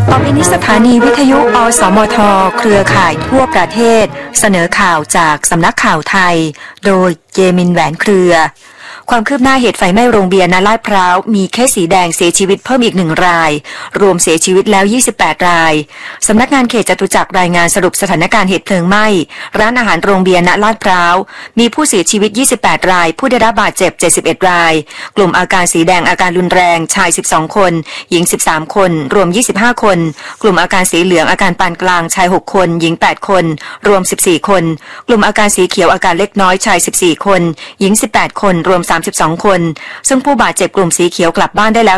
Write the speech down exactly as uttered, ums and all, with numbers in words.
ต่อไปนี้สถานีวิทยุอสมทเครือข่ายทั่วประเทศเสนอข่าวจากสำนักข่าวไทยโดยเจมินแหวนเครือความคืบหน้าเหตุไฟไหม้โรงเบียร์ณลาดพร้าวมีเคสสีแดงเสียชีวิตเพิ่มอีกหนึ่งรายรวมเสียชีวิตแล้วยี่สิบแปดรายสำนักงานเขตจตุจักรรายงานสรุปสถานการณ์เหตุเพลิงไหม้ร้านอาหารโรงเบียร์ณลาดพร้าวมีผู้เสียชีวิตยี่สิบแปดรายผู้ได้รับบาดเจ็บเจ็ดสิบเอ็ดรายกลุ่มอาการสีแดงอาการรุนแรงชายสิบสองคนหญิงสิบสามคนรวมยี่สิบห้าคนกลุ่มอาการสีเหลืองอาการปานกลางชายหกคนหญิงแปดคนรวมสิบสี่คนกลุ่มอาการสีเขียวอาการเล็กน้อยชายสิบสี่คนหญิงสิบแปดคนรวมสามสิบสองคนซึ่งผู้บาดเจ็บกลุ่มสีเขียวกลับบ้านได้แล้ว